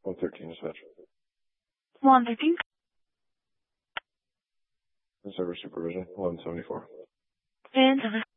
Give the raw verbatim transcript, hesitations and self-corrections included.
one thirteen dispatch. one thirteen. Service supervision, one seventy-four. And service.